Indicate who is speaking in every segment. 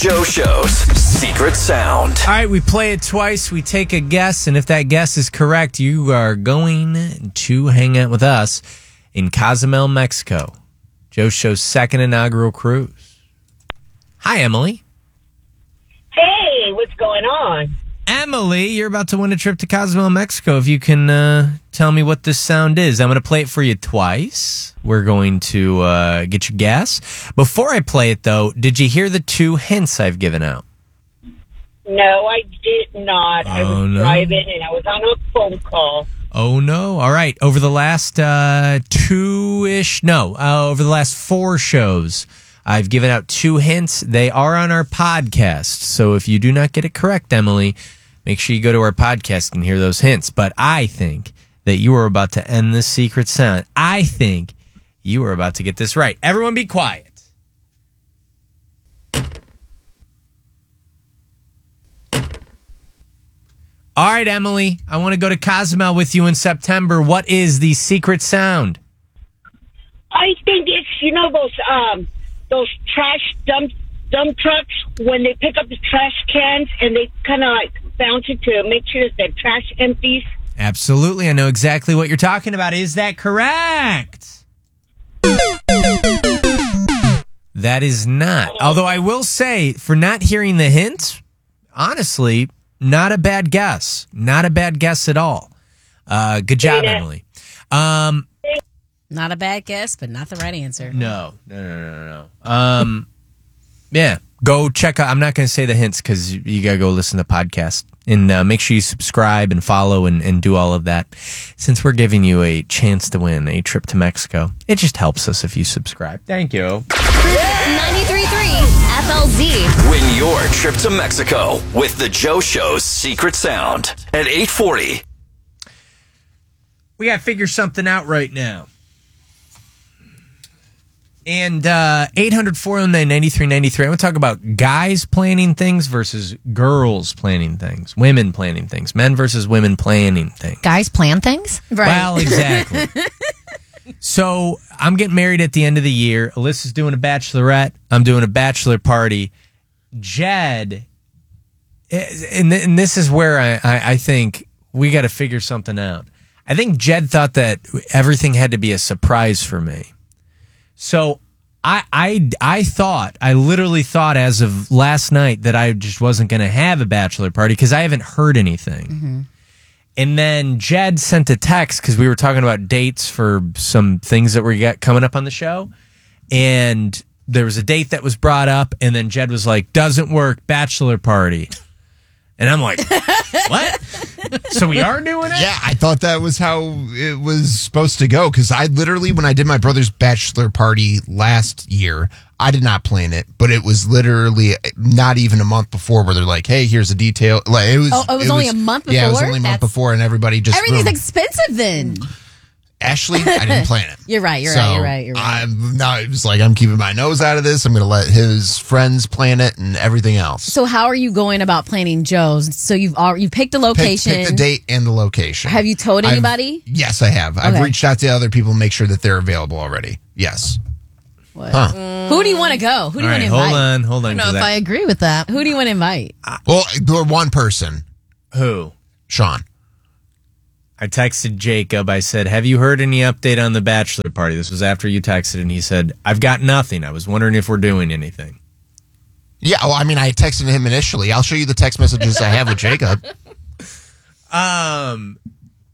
Speaker 1: Joe Show's secret sound.
Speaker 2: All right, we play it twice. We take a guess, and if that guess is correct, you are going to hang out with us in Cozumel, Mexico. Joe Show's second inaugural cruise. Hi, Emily.
Speaker 3: Hey, what's going on?
Speaker 2: Emily, you're about to win a trip to Cozumel, Mexico. If you can tell me what this sound is. I'm going to play it for you twice. We're going to get your guess. Before I play it, though, did you hear the 2 hints I've given out?
Speaker 3: No, I did not. I was driving and I was on a phone call.
Speaker 2: Oh, no. All right. Over the last over the last 4 shows, I've given out 2 hints. They are on our podcast. So if you do not get it correct, Emily, make sure you go to our podcast and hear those hints. But I think that you are about to end this secret sound. I think you are about to get this right. Everyone be quiet. All right, Emily, I want to go to Cozumel with you in September. What is the secret sound?
Speaker 3: I think it's, those trash dump trucks, when they pick up the trash cans and they kind of like bounce it to make sure that the trash empties.
Speaker 2: Absolutely. I know exactly what you're talking about. Is that correct? That is not. Although I will say, for not hearing the hint, honestly, not a bad guess. Not a bad guess at all. Good job, Emily.
Speaker 4: Not a bad guess, but not the right answer.
Speaker 2: No. Yeah, go check out. I'm not going to say the hints because you got to go listen to the podcast. And make sure you subscribe and follow and do all of that. Since we're giving you a chance to win a trip to Mexico, it just helps us if you subscribe. Thank you.
Speaker 5: 93.3 FLZ.
Speaker 1: Win your trip to Mexico with the Joe Show's secret sound at 840.
Speaker 2: We got to figure something out right now. And 800-409-9393. I want to talk about guys planning things versus girls planning things. Women planning things. Men versus women planning things.
Speaker 5: Guys plan things?
Speaker 4: Right.
Speaker 2: Well, exactly. So I'm getting married at the end of the year. Alyssa's doing a bachelorette. I'm doing a bachelor party. Jed, and this is where I think we got to figure something out. I think Jed thought that everything had to be a surprise for me. So I literally thought as of last night that I just wasn't going to have a bachelor party because I haven't heard anything. Mm-hmm. And then Jed sent a text because we were talking about dates for some things that we got coming up on the show. And there was a date that was brought up. And then Jed was like, doesn't work, bachelor party. And I'm like, what? So we are doing it?
Speaker 6: Yeah, I thought that was how it was supposed to go. Because I literally, when I did my brother's bachelor party last year, I did not plan it. But it was literally not even a month before where they're like, hey, here's a detail. Like, it was
Speaker 4: only a month before?
Speaker 6: Yeah, it was only a month before. And everybody just...
Speaker 4: Everything's expensive then.
Speaker 6: Ashley, I didn't plan it.
Speaker 4: You're right.
Speaker 6: It was like, I'm keeping my nose out of this. I'm going to let his friends plan it and everything else.
Speaker 4: So how are you going about planning Joe's? So you picked a location.
Speaker 6: Pick the date and the location.
Speaker 4: Have you told anybody?
Speaker 6: Yes, I have. Okay. I've reached out to other people, make sure that they're available already. Yes.
Speaker 4: What? Huh. Who do you want to go? Who do you want to invite?
Speaker 2: Hold on.
Speaker 5: I don't know if I agree with that.
Speaker 4: Who do you want to invite?
Speaker 6: Well, one person.
Speaker 2: Who?
Speaker 6: Sean.
Speaker 2: I texted Jacob. I said, have you heard any update on the bachelor party? This was after you texted, and he said, I've got nothing. I was wondering if we're doing anything.
Speaker 6: Yeah, well, I mean, I texted him initially. I'll show you the text messages I have with Jacob.
Speaker 2: I'm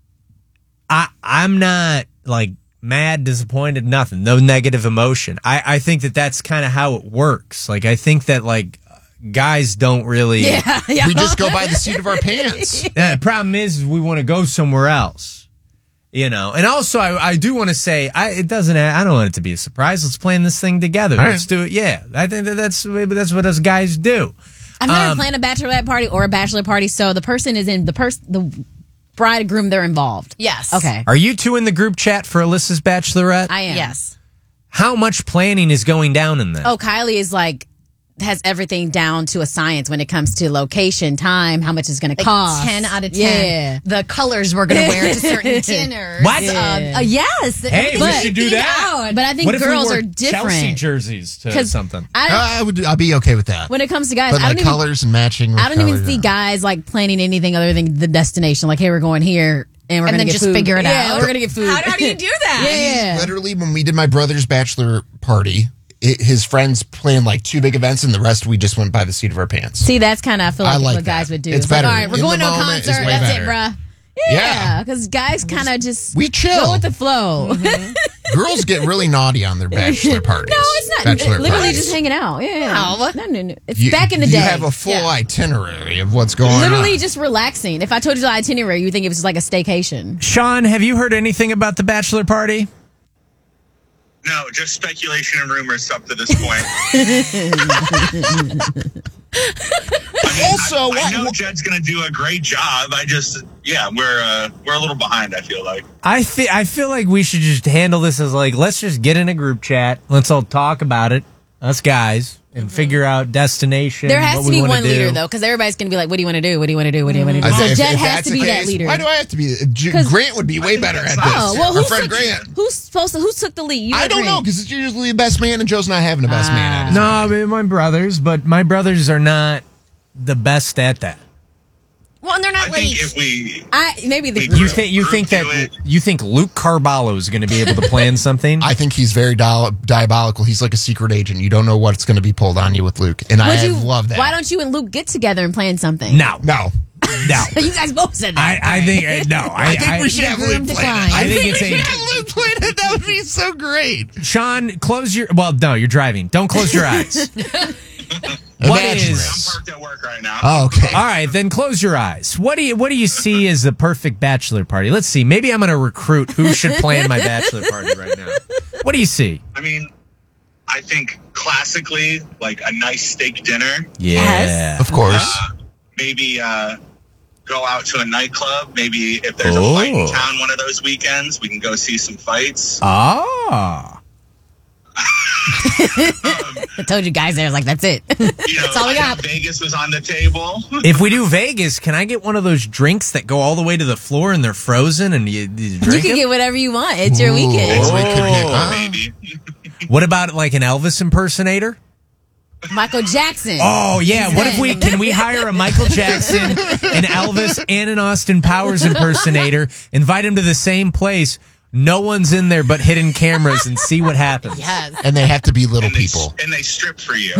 Speaker 2: not, like, mad, disappointed, nothing. No negative emotion. I think that that's kind of how it works. Like, I think that, like... guys don't really...
Speaker 4: Yeah.
Speaker 6: We just go by the seat of our pants.
Speaker 2: The problem is we want to go somewhere else. And also I do want to say, I don't want it to be a surprise. Let's plan this thing together. Let's do it. Yeah. I think that's what us guys do.
Speaker 4: I've never planned a bachelorette party or a bachelor party, so the person is in the bride and groom, they're involved.
Speaker 5: Yes.
Speaker 4: Okay.
Speaker 2: Are you two in the group chat for Alyssa's bachelorette?
Speaker 4: I am.
Speaker 5: Yes.
Speaker 2: How much planning is going down in that?
Speaker 4: Oh, Kylie is like has everything down to a science when it comes to location, time, how much it's going to
Speaker 5: Like
Speaker 4: cost.
Speaker 5: 10 out of 10.
Speaker 4: Yeah.
Speaker 5: The colors we're going to wear to certain dinners.
Speaker 2: What?
Speaker 5: Yes.
Speaker 2: Hey, we should do that.
Speaker 4: But I think
Speaker 2: What if we
Speaker 4: girls
Speaker 2: wore
Speaker 4: are different.
Speaker 2: Chelsea jerseys to something.
Speaker 6: I'd be okay with that.
Speaker 4: When it comes to guys,
Speaker 6: But
Speaker 4: I
Speaker 6: like
Speaker 4: don't even
Speaker 6: colors and matching. With
Speaker 4: I don't even
Speaker 6: colors,
Speaker 4: see
Speaker 6: yeah.
Speaker 4: guys like planning anything other than the destination. Like, hey, we're going here and we're
Speaker 5: And
Speaker 4: going to
Speaker 5: then
Speaker 4: get
Speaker 5: just
Speaker 4: food.
Speaker 5: figure it
Speaker 4: Yeah,
Speaker 5: out.
Speaker 4: we're going to get food.
Speaker 5: How do you do that?
Speaker 4: Yeah.
Speaker 6: Literally, when we did my brother's bachelor party, his friends planned like 2 big events, and the rest we just went by the seat of our pants.
Speaker 4: See, that's kind of I feel like,
Speaker 6: I like
Speaker 4: what guys
Speaker 6: that.
Speaker 4: would do.
Speaker 6: It's
Speaker 4: like,
Speaker 6: better.
Speaker 4: all right, we're
Speaker 6: In
Speaker 4: going
Speaker 6: the
Speaker 4: to a
Speaker 6: moment is
Speaker 4: concert.
Speaker 6: way
Speaker 4: That's
Speaker 6: better.
Speaker 4: it, bruh.
Speaker 6: Yeah.
Speaker 4: Yeah, because guys kind of just
Speaker 6: We chill.
Speaker 4: go with the flow.
Speaker 6: Girls get really naughty on their bachelor parties.
Speaker 4: No, it's not.
Speaker 6: Bachelor
Speaker 4: Literally
Speaker 6: parties.
Speaker 4: just hanging out. Yeah. No. It's
Speaker 6: You-
Speaker 4: back in the day.
Speaker 6: You have a full itinerary of what's going on.
Speaker 4: Literally just relaxing. If I told you the itinerary, you think it was just like a staycation.
Speaker 2: Sean, have you heard anything about the bachelor party?
Speaker 7: No, just speculation and rumors up to this point.
Speaker 6: Also,
Speaker 7: I know Jed's going to do a great job. We're a little behind, I feel like.
Speaker 2: I feel like we should just handle this as like, let's just get in a group chat. Let's all talk about it, us guys, and figure out destination.
Speaker 4: There has
Speaker 2: what
Speaker 4: to
Speaker 2: we
Speaker 4: be
Speaker 2: wanna
Speaker 4: one
Speaker 2: do.
Speaker 4: leader, though, because everybody's going to be like, what do you want to do? What do you want to do? What do you want to do?
Speaker 6: I
Speaker 4: So
Speaker 6: think
Speaker 4: Jed
Speaker 6: if
Speaker 4: has
Speaker 6: that's
Speaker 4: to be
Speaker 6: the
Speaker 4: that
Speaker 6: case,
Speaker 4: leader.
Speaker 6: Why do I have to be?
Speaker 4: 'Cause-
Speaker 6: Grant would be way better at this.
Speaker 4: Oh, well,
Speaker 6: Our friend Grant.
Speaker 4: who took the lead? You
Speaker 6: I
Speaker 4: or
Speaker 6: don't know
Speaker 4: Grant?
Speaker 6: because it's usually the best man, and Joe's not having a best man at his
Speaker 2: No, I mean, my brothers, but my brothers are not the best at that.
Speaker 5: Well, and they're
Speaker 7: I
Speaker 5: not
Speaker 7: think
Speaker 5: like.
Speaker 7: if we...
Speaker 4: Maybe the
Speaker 7: We-
Speaker 2: You think
Speaker 7: Group do it.
Speaker 2: you think Luke Carballo is going to be able to plan something?
Speaker 6: I think he's very diabolical. He's like a secret agent. You don't know what's going to be pulled on you with Luke, and I love that.
Speaker 4: Why don't you and Luke get together and plan something?
Speaker 2: No.
Speaker 6: No,
Speaker 4: You guys both said that.
Speaker 2: I think no.
Speaker 6: I think we should have Luke
Speaker 5: Decline.
Speaker 6: plan it.
Speaker 2: I think it's
Speaker 6: we should
Speaker 2: a
Speaker 6: have Luke plan it. That would be so great.
Speaker 2: Sean. Close your. Well, no, you're driving. Don't close your eyes. What
Speaker 6: Imagine
Speaker 2: is-
Speaker 6: this.
Speaker 7: I'm parked at work right now.
Speaker 6: Oh, okay.
Speaker 2: All right, then close your eyes. What do you see as the perfect bachelor party? Let's see. Maybe I'm going to recruit who should plan my bachelor party right now. What do you see?
Speaker 7: I mean, I think classically, like a nice steak dinner.
Speaker 2: Yeah.
Speaker 6: Of course.
Speaker 7: Maybe go out to a nightclub. Maybe if there's a fight in town one of those weekends, we can go see some fights.
Speaker 2: Ah.
Speaker 4: I told you guys there, like, that's it.
Speaker 7: That's
Speaker 4: all we got.
Speaker 7: Vegas was on the table.
Speaker 2: If we do Vegas, can I get one of those drinks that go all the way to the floor and they're frozen and you
Speaker 4: You
Speaker 2: drink
Speaker 4: can
Speaker 2: it?
Speaker 4: get whatever you want. It's your weekend.
Speaker 6: So we could get,
Speaker 7: Maybe.
Speaker 2: What about like an Elvis impersonator?
Speaker 4: Michael Jackson.
Speaker 2: Oh yeah. What if can we hire a Michael Jackson, an Elvis, and an Austin Powers impersonator, invite him to the same place? No one's in there but hidden cameras and see what happens.
Speaker 5: Yes.
Speaker 6: and they have to be little
Speaker 7: And they,
Speaker 6: people.
Speaker 7: and they strip for you.
Speaker 2: All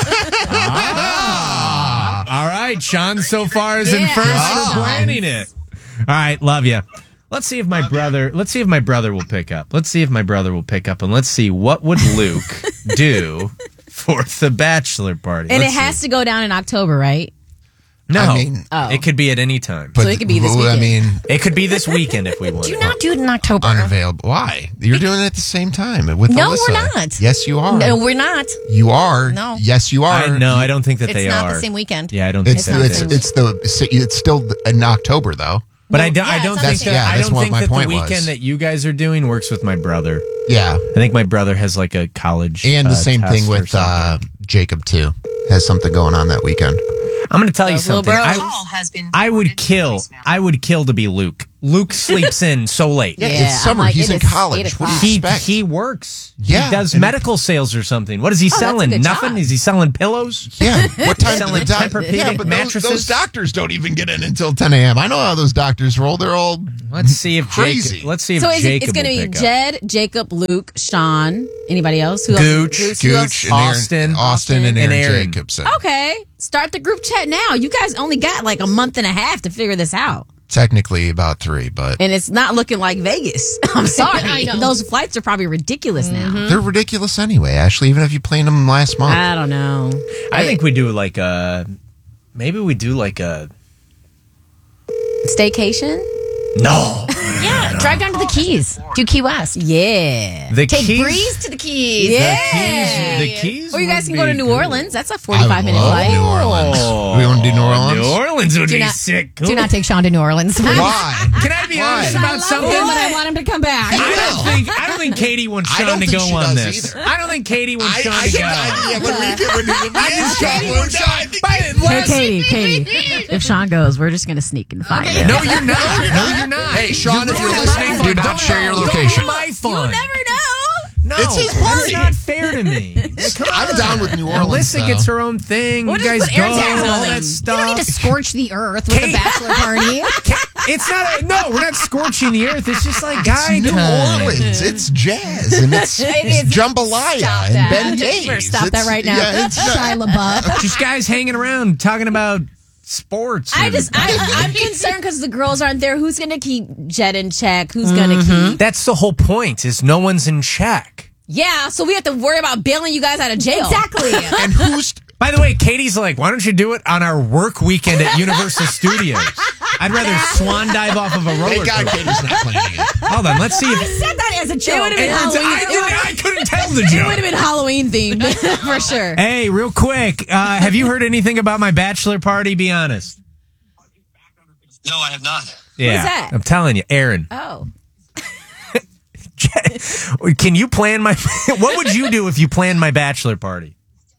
Speaker 2: right, Sean so far is in
Speaker 4: Yeah.
Speaker 2: first
Speaker 4: Oh.
Speaker 2: for planning it. All right, love you. Let's see if my brother will pick up. Let's see if my brother will pick up, and let's see what would Luke do for the bachelor party.
Speaker 4: And
Speaker 2: Let's
Speaker 4: it has
Speaker 2: see.
Speaker 4: to go down in October, right?
Speaker 2: No,
Speaker 6: I mean-
Speaker 2: it could be at any time.
Speaker 6: But
Speaker 4: So it could be this
Speaker 6: I
Speaker 4: weekend.
Speaker 6: mean,
Speaker 2: It could be this weekend if we want.
Speaker 5: Do not do it in October.
Speaker 6: unavailable. Why? You're doing it at the same time with
Speaker 5: No,
Speaker 6: Alyssa.
Speaker 5: we're not.
Speaker 6: Yes, you are.
Speaker 5: No, we're not.
Speaker 6: You are.
Speaker 5: No.
Speaker 6: Yes, you are.
Speaker 2: I don't think that
Speaker 5: It's
Speaker 2: they
Speaker 5: not
Speaker 2: are
Speaker 5: the same weekend.
Speaker 2: Yeah, I don't think
Speaker 6: It's
Speaker 2: that
Speaker 6: it's still in October though.
Speaker 2: But I
Speaker 5: Well,
Speaker 2: don't.
Speaker 5: yeah,
Speaker 2: I don't
Speaker 5: it's
Speaker 2: think
Speaker 5: not
Speaker 2: that.
Speaker 5: the
Speaker 2: I
Speaker 6: same.
Speaker 2: don't
Speaker 6: That's what
Speaker 2: think
Speaker 6: my
Speaker 2: that the
Speaker 6: point
Speaker 2: weekend
Speaker 6: was.
Speaker 2: that you guys are doing works with my brother.
Speaker 6: Yeah,
Speaker 2: I think my brother has like a college.
Speaker 6: and the same
Speaker 2: test
Speaker 6: thing
Speaker 2: or
Speaker 6: with
Speaker 2: something.
Speaker 6: Jacob too. Has something going on that weekend.
Speaker 2: I'm going to tell you
Speaker 4: Those little
Speaker 2: something.
Speaker 4: bros.
Speaker 2: I would kill. I would kill to be Luke. Luke sleeps in so late.
Speaker 6: Yeah,
Speaker 4: Yeah,
Speaker 6: it's summer.
Speaker 4: I'm like,
Speaker 6: He's
Speaker 4: it
Speaker 6: in
Speaker 4: is
Speaker 6: college.
Speaker 4: 8
Speaker 6: What do you
Speaker 2: He
Speaker 6: expect?
Speaker 2: he works.
Speaker 6: Yeah,
Speaker 2: he does
Speaker 6: and-
Speaker 2: medical sales or something. What is he
Speaker 4: that's a
Speaker 2: selling?
Speaker 4: good
Speaker 2: Nothing.
Speaker 4: job.
Speaker 2: Is he selling pillows?
Speaker 6: Yeah, what time do
Speaker 2: Selling
Speaker 6: the doc-
Speaker 2: Tempur-Pedic
Speaker 6: Yeah, but
Speaker 2: mattresses?
Speaker 6: those doctors don't even get in until 10 a.m. I know how those doctors roll. They're all
Speaker 2: Let's see if
Speaker 6: Crazy.
Speaker 2: Jacob, let's see if
Speaker 4: So is it,
Speaker 2: Jacob
Speaker 4: it's going to
Speaker 2: will
Speaker 4: be
Speaker 2: pick up.
Speaker 4: Jed, Jacob, Luke, Sean, anybody else? Who
Speaker 2: Gooch,
Speaker 4: else? Who else?
Speaker 6: Gooch and Aaron,
Speaker 2: Austin,
Speaker 6: Austin and
Speaker 2: and
Speaker 6: Aaron,
Speaker 2: Aaron.
Speaker 6: Jacobson.
Speaker 4: Okay, start the group chat now. You guys only got like a month and a half to figure this out.
Speaker 6: Technically about 3, but
Speaker 4: And it's not looking like Vegas. I'm sorry.
Speaker 5: I know.
Speaker 4: Those flights are probably ridiculous now.
Speaker 6: they're ridiculous anyway, Ashley, even if you planned them last month.
Speaker 4: I don't know.
Speaker 2: I think we do like a. Maybe we do like a.
Speaker 4: Staycation?
Speaker 2: No,
Speaker 5: Yeah, drive down to the Keys. Do Key West.
Speaker 4: Yeah.
Speaker 2: The
Speaker 5: Take
Speaker 2: Keys.
Speaker 5: Breeze to the Keys.
Speaker 4: Yeah.
Speaker 2: The Keys.
Speaker 4: Or you guys
Speaker 2: would
Speaker 4: can go to
Speaker 2: be
Speaker 4: New
Speaker 2: good.
Speaker 4: Orleans. That's a
Speaker 6: I
Speaker 4: 45-minute
Speaker 6: love
Speaker 4: flight.
Speaker 6: New Orleans. We want to do New Orleans?
Speaker 2: New Orleans would
Speaker 5: Do
Speaker 2: be
Speaker 5: not-
Speaker 2: sick.
Speaker 5: Do not take Sean to New Orleans.
Speaker 6: Why?
Speaker 2: Can I be honest
Speaker 6: Why?
Speaker 2: about something?
Speaker 5: but I want him to come back.
Speaker 2: I don't think Katie wants
Speaker 6: I
Speaker 2: Sean
Speaker 6: don't
Speaker 2: to
Speaker 6: think
Speaker 2: go
Speaker 6: she
Speaker 2: on
Speaker 6: does
Speaker 2: this.
Speaker 6: either.
Speaker 2: I don't think Katie wants Sean to go.
Speaker 5: Katie. If Sean goes, we're just going to sneak and find him.
Speaker 2: No, you're not. No, you're not.
Speaker 6: Hey, Sean, if you're
Speaker 2: ruining
Speaker 6: listening,
Speaker 2: my
Speaker 6: do
Speaker 2: fun.
Speaker 6: not share your
Speaker 2: Don't
Speaker 6: location.
Speaker 2: ruin my fun.
Speaker 4: Never know.
Speaker 2: No,
Speaker 6: It's his
Speaker 2: that's
Speaker 6: party.
Speaker 2: not fair to me. Come
Speaker 6: I'm
Speaker 2: on.
Speaker 6: down with New Orleans.
Speaker 2: Alyssa
Speaker 6: though.
Speaker 2: gets her own thing.
Speaker 4: We'll
Speaker 2: you
Speaker 4: just
Speaker 2: guys
Speaker 4: put
Speaker 2: go,
Speaker 4: air tags on
Speaker 2: all
Speaker 4: them.
Speaker 2: that
Speaker 4: You
Speaker 2: stuff.
Speaker 5: You don't need to scorch the earth with
Speaker 2: Kate-
Speaker 5: a bachelor party.
Speaker 2: It's not. No, we're not scorching the earth. It's just like guy
Speaker 6: New
Speaker 2: time.
Speaker 6: Orleans. It's jazz and it's jambalaya
Speaker 5: Stop
Speaker 6: and
Speaker 5: that.
Speaker 6: Ben
Speaker 5: Better
Speaker 6: Days.
Speaker 5: stop that right now.
Speaker 6: Yeah, it's not-
Speaker 5: Shia LaBeouf.
Speaker 2: Just guys hanging around talking about sports.
Speaker 4: I'm concerned because the girls aren't there. Who's going to keep Jed in check? Who's going to keep?
Speaker 2: That's the whole point. Is no one's in check.
Speaker 4: Yeah, so we have to worry about bailing you guys out of jail.
Speaker 5: Exactly.
Speaker 6: And who's
Speaker 2: By the way, Katie's like, why don't you do it on our work weekend at Universal Studios? I'd rather swan dive off of a roller
Speaker 6: Thank God
Speaker 2: coaster.
Speaker 6: Katie's not planning it.
Speaker 2: Hold on, let's see.
Speaker 5: I
Speaker 2: If,
Speaker 5: said that as a joke.
Speaker 4: It would have been Halloween.
Speaker 2: I couldn't tell the
Speaker 4: It would
Speaker 2: joke.
Speaker 4: have been Halloween themed for sure.
Speaker 2: Hey, real quick, have you heard anything about my bachelor party? Be honest.
Speaker 7: No, I have not.
Speaker 2: Yeah,
Speaker 4: that?
Speaker 2: I'm telling you, Aaron.
Speaker 4: Oh,
Speaker 2: Can you plan my? What would you do if you planned my bachelor party?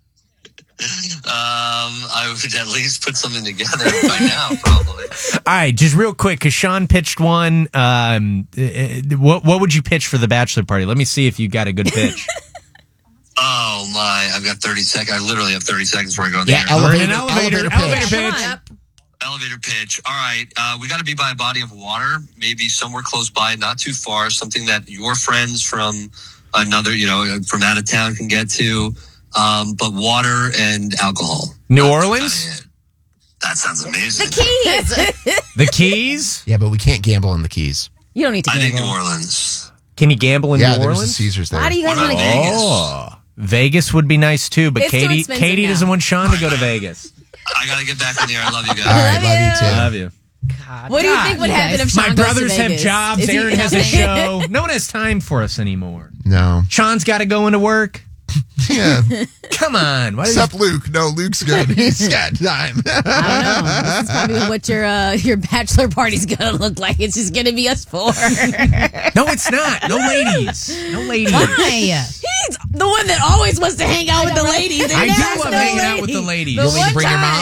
Speaker 7: I would at least put something together by now, probably.
Speaker 2: All right, just real quick, because Sean pitched one. What would you pitch for the bachelor party? Let me see if you got a good pitch.
Speaker 7: Oh my! I've got 30 seconds. I literally have 30 seconds before I go in the
Speaker 6: Yeah,
Speaker 7: air.
Speaker 2: We're in an
Speaker 6: elevator
Speaker 2: elevator
Speaker 6: pitch.
Speaker 2: pitch.
Speaker 7: Elevator pitch. All right. We got to be by a body of water, maybe somewhere close by, not too far. Something that your friends from another, from out of town can get to. But water and alcohol.
Speaker 2: New
Speaker 7: That's
Speaker 2: Orleans?
Speaker 7: kinda it. That sounds amazing.
Speaker 2: The Keys?
Speaker 6: Yeah, but we can't gamble in the Keys.
Speaker 4: you don't need to
Speaker 7: I think New
Speaker 4: gamble.
Speaker 7: Orleans.
Speaker 2: Can you gamble in
Speaker 6: Yeah,
Speaker 2: New
Speaker 6: there's a
Speaker 2: Orleans?
Speaker 6: Caesars there.
Speaker 4: How do you guys
Speaker 7: What
Speaker 4: want
Speaker 7: about
Speaker 4: to
Speaker 7: Vegas?
Speaker 2: Oh, Vegas would be nice too, but
Speaker 4: It's too
Speaker 2: Katie
Speaker 4: expensive now.
Speaker 2: doesn't want Sean to go to Vegas.
Speaker 7: I got to get back in the air. I love you guys.
Speaker 6: All right, love you too.
Speaker 2: Love you.
Speaker 4: What do you think would
Speaker 5: you
Speaker 4: happen
Speaker 5: guys.
Speaker 4: if Sean
Speaker 2: My
Speaker 4: goes to
Speaker 2: brothers have
Speaker 4: Vegas?
Speaker 2: jobs.
Speaker 4: Is he
Speaker 2: Aaron has a
Speaker 4: nothing?
Speaker 2: show. No one has time for us anymore.
Speaker 6: No.
Speaker 2: Sean's got to go into work.
Speaker 6: Yeah.
Speaker 2: Come on. Why
Speaker 6: Except Luke. No, Luke's good. He's got time.
Speaker 4: I don't know. This is probably what your bachelor party's gonna look like. It's just gonna be us four.
Speaker 2: No, it's not. No ladies. No ladies.
Speaker 5: Why?
Speaker 4: He's the one that always wants to hang out with the ladies. and
Speaker 2: I do
Speaker 4: there's
Speaker 2: love
Speaker 4: no
Speaker 2: hanging out with
Speaker 4: lady.
Speaker 2: the ladies.
Speaker 4: The
Speaker 2: You want me to
Speaker 4: one
Speaker 6: bring your mom?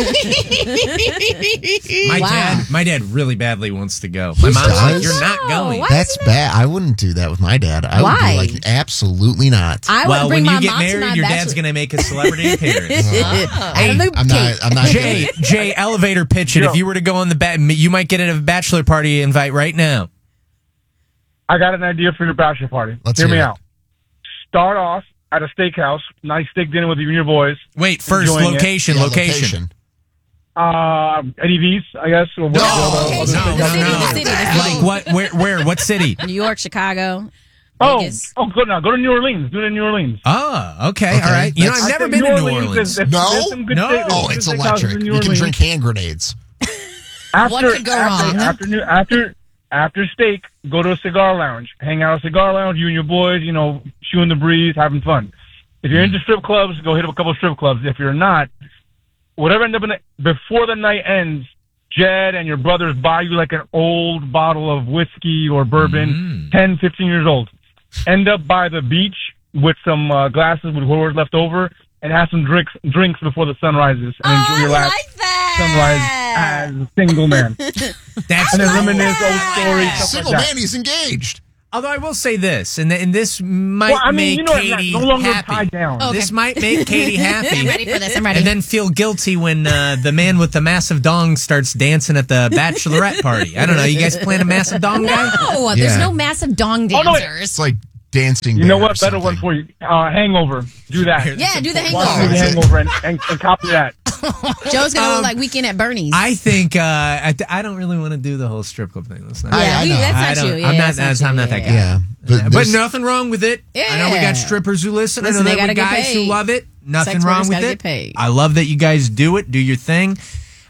Speaker 4: time.
Speaker 2: My dad really badly wants to go. My mom's like,
Speaker 6: does?
Speaker 2: you're not going.
Speaker 4: Why?
Speaker 6: That's bad. I wouldn't do that with my dad. I would
Speaker 4: Why?
Speaker 6: be like, absolutely not.
Speaker 4: I would
Speaker 2: Well,
Speaker 4: bring
Speaker 2: when
Speaker 4: my
Speaker 2: you get
Speaker 4: mom to
Speaker 2: married,
Speaker 4: my
Speaker 2: your dad's
Speaker 4: bachelor-
Speaker 2: going to make a celebrity appearance.
Speaker 4: Adam the
Speaker 6: I'm
Speaker 4: Cake.
Speaker 6: not
Speaker 2: Jay, elevator pitch it. If you were to go on you might get a bachelor party invite right now.
Speaker 8: I got an idea for your bachelor party.
Speaker 6: Let's
Speaker 8: Hear me
Speaker 6: hear it.
Speaker 8: out. Start off at a steakhouse, nice steak dinner with you and your boys.
Speaker 2: Wait, first,
Speaker 8: Enjoying it.
Speaker 2: location.
Speaker 6: Yeah,
Speaker 8: Eddie V's, I guess. Or
Speaker 6: No,
Speaker 8: other
Speaker 6: no,
Speaker 8: steakhouse.
Speaker 4: The city.
Speaker 2: Like what? Where? What city?
Speaker 4: New York, Chicago,
Speaker 8: Oh,
Speaker 4: Vegas.
Speaker 8: good now. Go to New Orleans. Do it in New Orleans.
Speaker 2: Oh, okay.
Speaker 6: Okay,
Speaker 2: All right. You know,
Speaker 6: that's-
Speaker 2: I've never
Speaker 8: I
Speaker 2: been
Speaker 8: think
Speaker 2: to New Orleans.
Speaker 8: there's
Speaker 6: No?
Speaker 8: some good
Speaker 2: No.
Speaker 8: steak- there's
Speaker 6: Oh,
Speaker 8: some
Speaker 6: it's
Speaker 8: good steakhouses
Speaker 6: electric.
Speaker 8: in New
Speaker 6: You can
Speaker 8: Orleans.
Speaker 6: drink hand grenades.
Speaker 5: What could go wrong?
Speaker 8: After steak, go to a cigar lounge. Hang out at a cigar lounge, you and your boys, chewing the breeze, having fun. If you're into strip clubs, go hit up a couple of strip clubs. If you're not, whatever end up before the night ends, Jed and your brothers buy you like an old bottle of whiskey or bourbon, 10, 15 years old. End up by the beach with some glasses with whatever's left over and have some drinks before the sun rises and enjoy your last sunrise as a single man.
Speaker 2: That's
Speaker 8: And then reminisce old stories, stuff
Speaker 6: Single
Speaker 8: like that.
Speaker 6: man, he's engaged.
Speaker 2: Although I will say this, and this might
Speaker 8: Well, I mean,
Speaker 2: make
Speaker 8: I'm
Speaker 2: Katie
Speaker 8: no longer
Speaker 2: happy.
Speaker 8: tied down.
Speaker 5: Okay.
Speaker 2: This might make Katie happy.
Speaker 5: I'm ready for this. I'm ready.
Speaker 2: And then feel guilty when the man with the massive dong starts dancing at the bachelorette party. I don't know. You guys plan a massive dong guy?
Speaker 5: no, there's
Speaker 6: Yeah.
Speaker 5: no massive dong
Speaker 8: Oh, no,
Speaker 5: dancers.
Speaker 6: It's like dancing.
Speaker 8: You know
Speaker 6: bear or
Speaker 8: what? Better one
Speaker 6: something.
Speaker 8: for you. Hangover. Do that.
Speaker 4: Yeah, do the
Speaker 8: Watch
Speaker 4: hangover.
Speaker 8: the Hangover and copy that.
Speaker 4: Joe's gonna look like Weekend at Bernie's.
Speaker 2: I think I don't really want to do the whole strip club thing. Let's not.
Speaker 6: I know.
Speaker 4: that's
Speaker 2: I
Speaker 4: not
Speaker 2: don't-
Speaker 4: you. Yeah,
Speaker 2: I'm not.
Speaker 4: that's
Speaker 2: I'm not
Speaker 4: you.
Speaker 2: that guy.
Speaker 6: Yeah.
Speaker 2: But
Speaker 6: there's-
Speaker 2: nothing wrong with it. I know we
Speaker 4: Yeah.
Speaker 2: got strippers who listen.
Speaker 4: Listen,
Speaker 2: I know
Speaker 4: they
Speaker 2: that we
Speaker 4: gotta get
Speaker 2: guys who
Speaker 4: paid.
Speaker 2: love it. Nothing
Speaker 4: Sex
Speaker 2: wrong
Speaker 4: workers
Speaker 2: with
Speaker 4: gotta
Speaker 2: it.
Speaker 4: get paid.
Speaker 2: I love that you guys do it. Do your thing.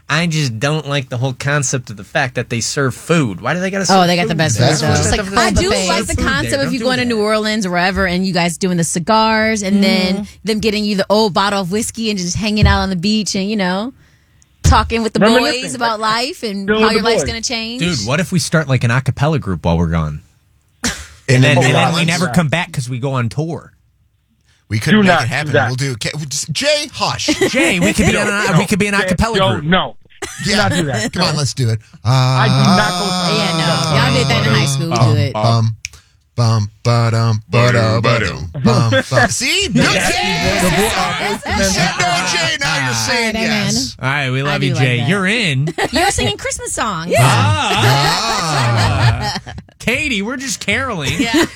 Speaker 2: I just don't like the whole concept of the fact that they serve food. Why do they got to serve food?
Speaker 4: Oh, they got the best food.
Speaker 6: That's
Speaker 4: though.
Speaker 6: what-
Speaker 5: Just like
Speaker 4: I do
Speaker 5: buffet.
Speaker 4: like the
Speaker 2: Food there.
Speaker 4: concept if
Speaker 2: Don't
Speaker 4: you
Speaker 2: do
Speaker 4: going to
Speaker 2: that.
Speaker 4: New Orleans or wherever and you guys doing the cigars and then them getting you the old bottle of whiskey and just hanging out on the beach and, talking with the
Speaker 8: Reminiscing.
Speaker 4: boys about life and
Speaker 8: Doing
Speaker 4: how
Speaker 8: with
Speaker 4: your
Speaker 8: the
Speaker 4: life's
Speaker 8: boys.
Speaker 4: going to change.
Speaker 2: Dude, what if we start like an a cappella group while we're gone?
Speaker 6: And
Speaker 2: And then we
Speaker 6: Orleans,
Speaker 2: never come back because we go on tour.
Speaker 6: we couldn't
Speaker 8: Do
Speaker 6: make
Speaker 8: not
Speaker 6: it happen.
Speaker 8: do that.
Speaker 6: We'll do Jay, hush.
Speaker 2: Jay, we could be we could be an a cappella
Speaker 8: Joe,
Speaker 2: group.
Speaker 8: no. Do not do that.
Speaker 6: Come on, let's do it.
Speaker 8: I do not go.
Speaker 4: Yeah, no. Y'all did that in high school. We do it.
Speaker 6: Bum, ba-dum, ba-dum, ba-dum, bum, bum. See? Good. You said no, Jay. Now you're saying
Speaker 5: All right,
Speaker 6: yes.
Speaker 2: All right, we love
Speaker 4: do
Speaker 2: you,
Speaker 4: like
Speaker 2: Jay.
Speaker 4: that.
Speaker 2: You're in.
Speaker 5: You're singing Christmas songs.
Speaker 2: Katie, we're just caroling.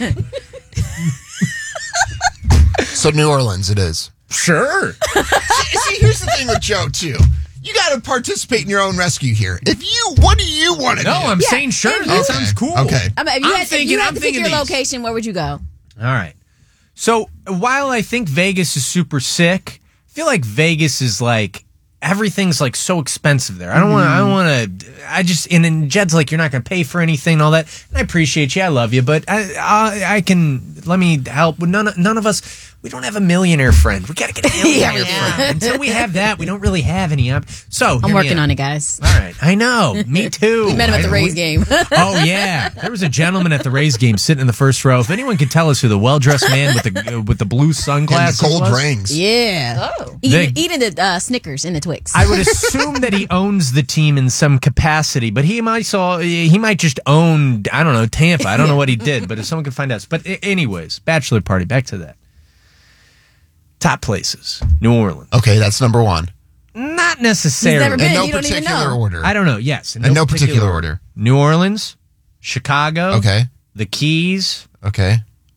Speaker 6: So New Orleans it is.
Speaker 2: Sure.
Speaker 6: See, here's the thing with Joe, too. You got to participate in your own rescue here. What do you want to do?
Speaker 2: No, I'm saying sure. That sounds cool.
Speaker 6: Okay.
Speaker 4: I mean, if you had to pick your
Speaker 2: these.
Speaker 4: location, where would you go?
Speaker 2: All right. So while I think Vegas is super sick, I feel like Vegas is like everything's like so expensive there. I don't want to. And then Jed's like, you're not going to pay for anything and all that. And I appreciate you. I love you, but I can. Let me help. None of us. We don't have a millionaire friend. We got to get a millionaire friend. Until we have that, we don't really have any. So
Speaker 4: I'm working on it, guys.
Speaker 2: All right. I know. Me too.
Speaker 4: We met him at the Rays game.
Speaker 2: Oh yeah, there was a gentleman at the Rays game sitting in the first row. If anyone could tell us who the well-dressed man with the blue
Speaker 6: And
Speaker 2: sunglasses
Speaker 6: the gold
Speaker 2: was,
Speaker 6: rings.
Speaker 4: Yeah.
Speaker 5: Oh.
Speaker 4: Eating the Snickers and the Twix.
Speaker 2: I would assume that he owns the team in some capacity, but he might just own, I don't know, Tampa. I don't know what he did, but if someone could find out. But anyways, bachelor party. Back to that. Top places, New Orleans.
Speaker 6: Okay, that's number one.
Speaker 2: Not necessarily.
Speaker 4: He's never been.
Speaker 6: In no
Speaker 4: You don't even
Speaker 6: particular
Speaker 4: know.
Speaker 6: order.
Speaker 2: I don't know. Yes,
Speaker 6: In no particular order.
Speaker 2: New Orleans, Chicago.
Speaker 6: Okay.
Speaker 2: The Keys,
Speaker 6: Okay.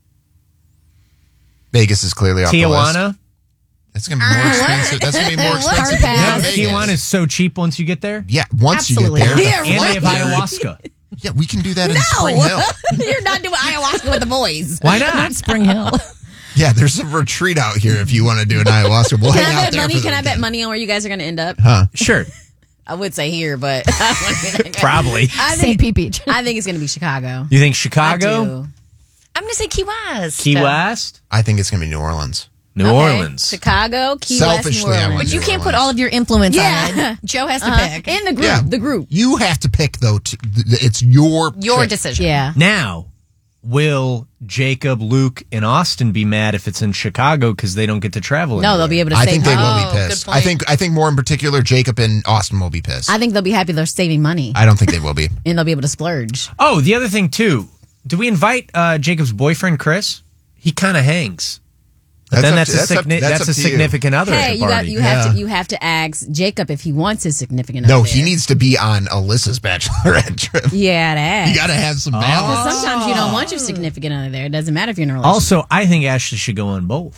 Speaker 6: Vegas is clearly off the list.
Speaker 2: Tijuana.
Speaker 6: That's going to be more expensive. That's going to be more
Speaker 4: What?
Speaker 6: expensive
Speaker 4: Hard
Speaker 6: than
Speaker 4: pass.
Speaker 2: No,
Speaker 6: Vegas.
Speaker 2: Tijuana is so cheap once you get there.
Speaker 6: Yeah, once
Speaker 5: Absolutely.
Speaker 6: you get there.
Speaker 4: Yeah,
Speaker 2: And they have ayahuasca.
Speaker 6: Yeah, we can do that in Spring Hill.
Speaker 4: You're not doing ayahuasca with the boys.
Speaker 2: Why not?
Speaker 5: Spring Hill.
Speaker 6: Yeah, there's a retreat out here if you want to do an ayahuasca. We'll
Speaker 4: Can
Speaker 6: hang
Speaker 4: I
Speaker 6: out
Speaker 4: bet
Speaker 6: there
Speaker 4: money?
Speaker 6: for the
Speaker 4: Can I bet
Speaker 6: weekend.
Speaker 4: money on where you guys are going to end up?
Speaker 2: Sure,
Speaker 4: I would say here, but
Speaker 2: probably.
Speaker 4: I
Speaker 5: St.
Speaker 4: think
Speaker 5: Pete Beach.
Speaker 4: I think it's going to be Chicago.
Speaker 2: You think
Speaker 4: I
Speaker 2: Chicago,
Speaker 4: do.
Speaker 5: I'm going to say Key West.
Speaker 2: Key West,
Speaker 6: I think it's going to be New Orleans.
Speaker 2: New
Speaker 4: Okay.
Speaker 2: Orleans?
Speaker 4: Chicago, Key West, New
Speaker 6: Selfishly, I
Speaker 4: Orleans.
Speaker 6: want
Speaker 5: But you
Speaker 6: New
Speaker 5: can't put
Speaker 6: Orleans.
Speaker 5: all of your influence
Speaker 4: Yeah.
Speaker 5: on it. Joe has to pick.
Speaker 4: In the group.
Speaker 6: Yeah.
Speaker 4: The group.
Speaker 6: You have to pick, though. It's your trip.
Speaker 5: decision.
Speaker 4: Yeah.
Speaker 2: Now, will Jacob, Luke, and Austin be mad if it's in Chicago because they don't get to travel?
Speaker 4: No, they'll be able to
Speaker 6: I
Speaker 4: save
Speaker 6: think they
Speaker 4: money.
Speaker 6: will be
Speaker 5: good
Speaker 6: pissed.
Speaker 5: point.
Speaker 6: I think more in particular, Jacob and Austin will be pissed.
Speaker 4: I think they'll be happy they're saving money
Speaker 6: I don't think they will be.
Speaker 4: and they'll be able to splurge.
Speaker 2: Oh, the other thing too. Do we invite Jacob's boyfriend Chris? He kind of hangs. But then
Speaker 6: up
Speaker 2: that's
Speaker 6: to-
Speaker 2: a
Speaker 6: that's up to you.
Speaker 2: significant other at
Speaker 4: Hey,
Speaker 2: the party.
Speaker 4: you have to ask Jacob if he wants his significant
Speaker 6: No,
Speaker 4: other
Speaker 6: he
Speaker 4: there.
Speaker 6: needs to be on Alyssa's bachelorette trip.
Speaker 4: Yeah, to ask.
Speaker 6: You got to have some balance.
Speaker 4: Because sometimes you don't want your significant other there. It doesn't matter if you're in a relationship.
Speaker 2: Also, I think Ashley should go on both.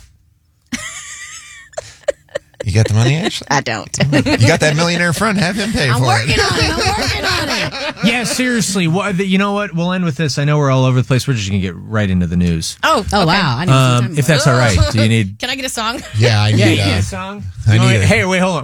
Speaker 6: You got the money, Ashley?
Speaker 4: I don't.
Speaker 6: You got that millionaire friend? Have him pay
Speaker 4: I'm
Speaker 6: for
Speaker 4: working
Speaker 6: it.
Speaker 4: on it. I'm working on it.
Speaker 2: Yeah, seriously. You know what? We'll end with this. I know we're all over the place. We're just gonna get right into the news.
Speaker 5: Oh,
Speaker 4: Oh,
Speaker 5: okay.
Speaker 4: wow. I need some time
Speaker 2: If that's all right. Do you need?
Speaker 5: Can I get a song?
Speaker 6: Yeah, I need
Speaker 2: a song.
Speaker 6: I need it.
Speaker 2: Hey, wait, hold on.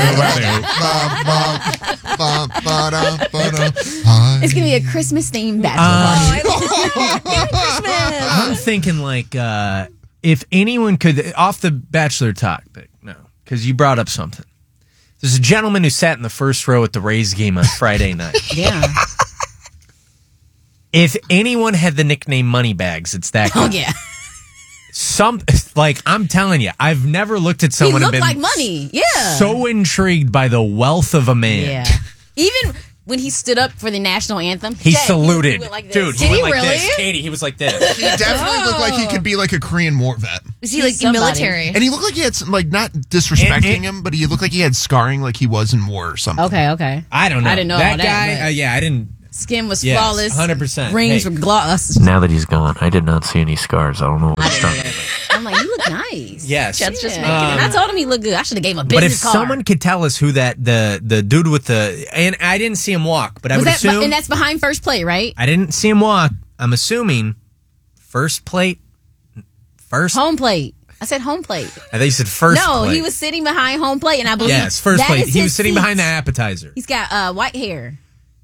Speaker 4: It's going to be a Christmas themed bachelor party.
Speaker 2: I'm thinking like if anyone could off the Bachelor topic, no, because you brought up something. There's a gentleman who sat in the first row at the Rays game on Friday night.
Speaker 4: Yeah.
Speaker 2: If anyone had the nickname Moneybags, it's that guy.
Speaker 4: Oh, yeah.
Speaker 2: I'm telling you, I've never looked at
Speaker 4: He
Speaker 2: someone and
Speaker 4: looked
Speaker 2: been
Speaker 4: like money. Yeah.
Speaker 2: so intrigued by the wealth of a man.
Speaker 4: Yeah. Even when he stood up for the national anthem,
Speaker 2: He
Speaker 4: Jay,
Speaker 2: saluted.
Speaker 4: went like this.
Speaker 2: Dude,
Speaker 5: Did
Speaker 2: he
Speaker 5: he
Speaker 2: went like
Speaker 5: really?
Speaker 2: this. Katie, he was like this.
Speaker 6: He definitely looked like he could be like a Korean war vet.
Speaker 5: Was he like
Speaker 4: He's somebody.
Speaker 5: military?
Speaker 6: And he looked like he had some, like, not disrespecting
Speaker 2: And-
Speaker 6: him, but he looked like he had scarring like he was in war or something.
Speaker 4: Okay.
Speaker 2: I don't know.
Speaker 4: I didn't know
Speaker 2: that
Speaker 4: all that,
Speaker 2: guy.
Speaker 4: but-
Speaker 2: Yeah, I didn't.
Speaker 4: Skin was
Speaker 2: Yes,
Speaker 4: flawless.
Speaker 2: 100%.
Speaker 4: Rings
Speaker 2: Hey.
Speaker 4: were gloss.
Speaker 1: Now that he's gone, I did not see any scars. I don't know what's done.
Speaker 4: I'm like, you look nice.
Speaker 2: Yes.
Speaker 5: Jed's just
Speaker 4: Yeah.
Speaker 5: making
Speaker 4: And I told him he looked good. I should have gave him a
Speaker 2: But if
Speaker 4: business card.
Speaker 2: someone could tell us who the dude with the and I didn't see him walk, but I
Speaker 4: was
Speaker 2: would
Speaker 4: that,
Speaker 2: assume
Speaker 4: and that's behind first plate, right?
Speaker 2: I didn't see him walk. I'm assuming first plate, first
Speaker 4: Home plate. I said home plate.
Speaker 2: I thought you said first
Speaker 4: No,
Speaker 2: plate.
Speaker 4: he was sitting behind home plate, and I believe
Speaker 2: Yes, first
Speaker 4: that
Speaker 2: plate.
Speaker 4: is
Speaker 2: He
Speaker 4: his
Speaker 2: was sitting
Speaker 4: seat.
Speaker 2: behind the appetizer.
Speaker 4: He's got white hair.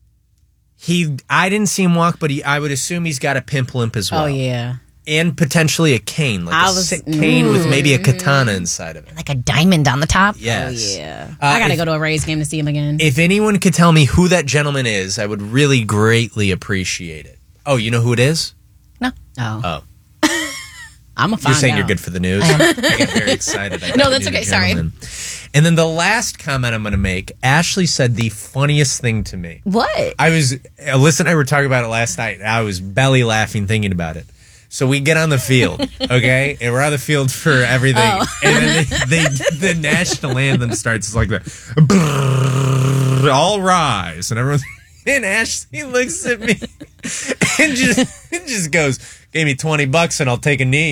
Speaker 2: I didn't see him walk, but I would assume he's got a pimp limp as well.
Speaker 4: Oh yeah.
Speaker 2: And potentially a cane, like a sick cane with maybe a katana inside of it.
Speaker 5: Like a diamond on the top.
Speaker 2: Yes.
Speaker 4: Yeah. I gotta go to a Rays game to see him again.
Speaker 2: If anyone could tell me who that gentleman is, I would really greatly appreciate it. Oh, you know who it is?
Speaker 5: No.
Speaker 2: Oh.
Speaker 4: I'm a
Speaker 2: You're saying you're good for the news? I get very excited.
Speaker 5: No, that's okay. Sorry.
Speaker 2: And then the last comment I'm going to make, Ashley said the funniest thing to me.
Speaker 4: What?
Speaker 2: Alyssa and I were talking about it last night. I was belly laughing thinking about it. So we get on the field, okay? And we're on the field for everything. And then the national anthem starts like that. All rise. And everyone's... And Ashley looks at me and just goes, "Gave me $20 and I'll take a knee."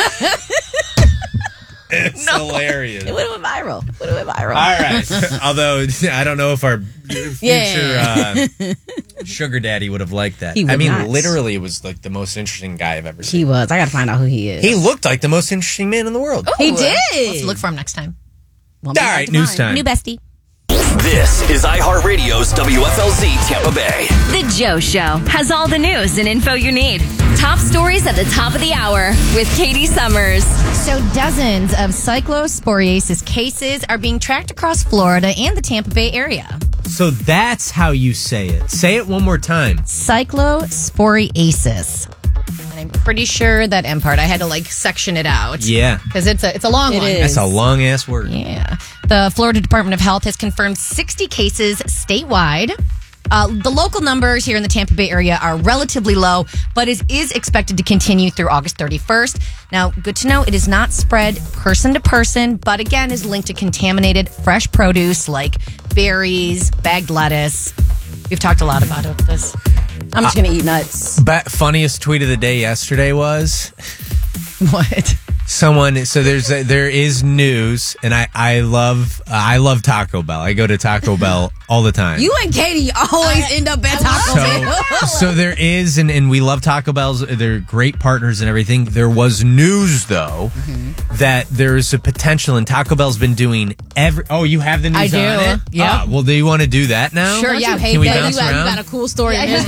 Speaker 2: It's hilarious.
Speaker 4: It would have went viral.
Speaker 2: All right. Although I don't know if our future sugar daddy would have liked that.
Speaker 4: He would not.
Speaker 2: Literally, it was like the most interesting guy I've ever seen.
Speaker 4: He was. I gotta find out who he is.
Speaker 2: He looked like the most interesting man in the world.
Speaker 4: He did.
Speaker 5: Let's look for him next time.
Speaker 2: All right, news time.
Speaker 5: New bestie.
Speaker 1: This is iHeartRadio's WFLZ Tampa Bay.
Speaker 9: The Joe Show has all the news and info you need. Top stories at the top of the hour with Katie Summers.
Speaker 5: So dozens of cyclosporiasis cases are being tracked across Florida and the Tampa Bay area.
Speaker 2: So that's how you say it. Say it one more time.
Speaker 5: Cyclosporiasis. And I'm pretty sure that M part, I had to section it out.
Speaker 2: Yeah.
Speaker 5: Because it's a long one.
Speaker 4: is.
Speaker 2: That's a long ass word.
Speaker 5: Yeah. The Florida Department of Health has confirmed 60 cases statewide. The local numbers here in the Tampa Bay area are relatively low, but it is expected to continue through August 31st. Now, good to know, it is not spread person to person, but again is linked to contaminated fresh produce like berries, bagged lettuce. We've talked a lot about this.
Speaker 4: I'm just gonna eat nuts.
Speaker 2: But funniest tweet of the day yesterday was
Speaker 5: What?
Speaker 2: someone. So there is news, and I love Taco Bell. I go to Taco Bell all the time.
Speaker 4: You and Katie always end up at Taco Bell.
Speaker 2: So there is, and we love Taco Bell's. They're great partners and everything. There was news though that there is a potential, and Taco Bell's been doing Oh, you have the news
Speaker 5: I do.
Speaker 2: on it?
Speaker 5: Yeah.
Speaker 2: Well, do you want to do that now?
Speaker 5: Sure,
Speaker 4: Don't
Speaker 5: yeah.
Speaker 4: you hate
Speaker 2: Can we
Speaker 4: that?
Speaker 2: bounce
Speaker 4: You
Speaker 2: around?
Speaker 4: got a cool story.
Speaker 2: I'm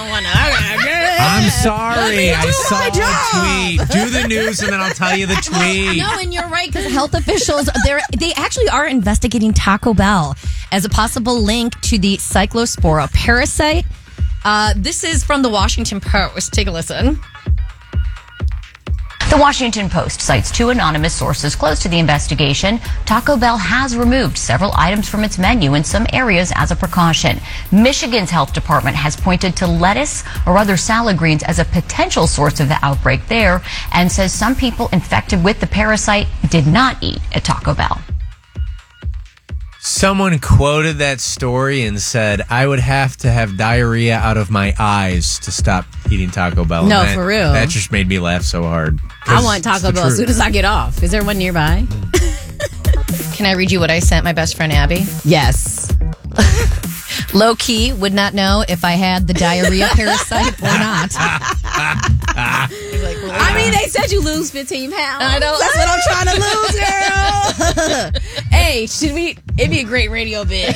Speaker 2: sorry. I saw
Speaker 4: my
Speaker 2: the
Speaker 4: job.
Speaker 2: tweet. Do the news, and then I'll tell you the tweet.
Speaker 5: No, and you're right, because health officials, they actually are investigating Taco Bell as a possible link to the Cyclospora parasite. This is from the Washington Post. Take a listen.
Speaker 10: The Washington Post cites two anonymous sources close to the investigation. Taco Bell has removed several items from its menu in some areas as a precaution. Michigan's health department has pointed to lettuce or other salad greens as a potential source of the outbreak there and says some people infected with the parasite did not eat at Taco Bell.
Speaker 2: Someone quoted that story and said, "I would have to have diarrhea out of my eyes to stop eating Taco Bell."
Speaker 4: No,
Speaker 2: And
Speaker 4: for real.
Speaker 2: That just made me laugh so hard.
Speaker 4: I want Taco Bell as soon as I get off. Is there one nearby?
Speaker 5: Can I read you what I sent my best friend Abby?
Speaker 4: Yes.
Speaker 5: Low key, would not know if I had the diarrhea parasite or not.
Speaker 4: I mean, they said you lose 15 pounds.
Speaker 5: I know.
Speaker 4: That's what I'm trying to lose, girl. Hey, it'd be a great radio bit.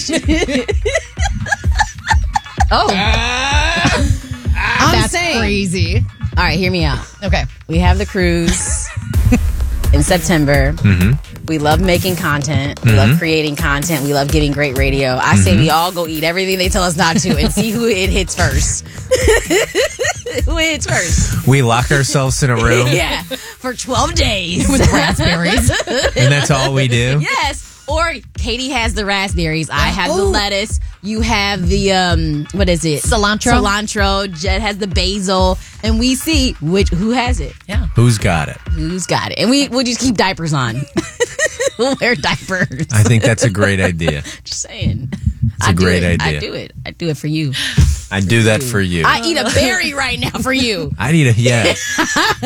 Speaker 5: That's
Speaker 4: saying.
Speaker 5: crazy.
Speaker 4: All right, hear me out.
Speaker 5: Okay.
Speaker 4: We have the cruise in September. We love making content. We love creating content. We love getting great radio. I say we all go eat everything they tell us not to and see who it hits first. Who hits first?
Speaker 2: We lock ourselves in a room,
Speaker 4: Yeah, for 12 days.
Speaker 5: With raspberries.
Speaker 2: and that's all we do.
Speaker 4: Yes. Or Katie has the raspberries. I have the lettuce. You have the what is it?
Speaker 5: Cilantro.
Speaker 4: Jed has the basil, and we see who has it.
Speaker 5: Yeah.
Speaker 2: Who's got it?
Speaker 4: Who's got it? And we'll just keep diapers on. We'll wear diapers.
Speaker 2: I think that's a great idea.
Speaker 4: Just saying.
Speaker 2: It's a great idea.
Speaker 4: I do it. I do it for you.
Speaker 2: I do that for you.
Speaker 4: I eat a berry right now for you.
Speaker 2: I'd eat a yes.